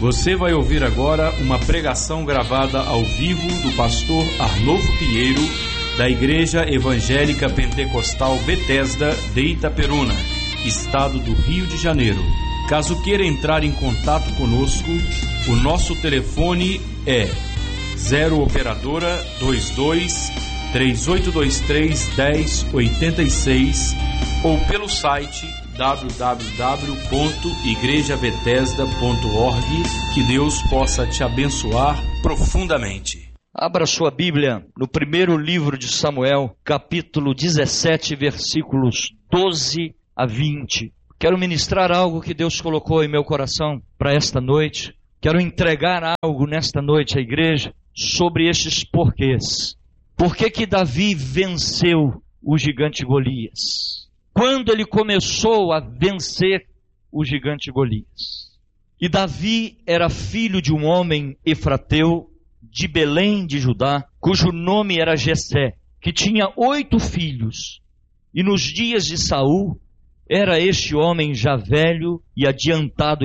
Você vai ouvir agora uma pregação gravada ao vivo do pastor Arnolfo Pinheiro, da Igreja Evangélica Pentecostal Betesda de Itaperuna, estado do Rio de Janeiro. Caso queira entrar em contato conosco, o nosso telefone é 0 operadora 22 3823 1086 ou pelo site www.igrejabetesda.org. Que Deus possa te abençoar profundamente. Abra sua Bíblia no primeiro livro de Samuel, capítulo 17, versículos 12 a 20. Quero ministrar algo que Deus colocou em meu coração para esta noite. Quero entregar algo nesta noite à igreja sobre estes porquês. Por que Davi venceu o gigante Golias? Quando ele começou a vencer o gigante Golias? E Davi era filho de um homem efrateu de Belém de Judá, cujo nome era Jessé, que tinha 8 filhos. E nos dias de Saul, era este homem já velho e adiantado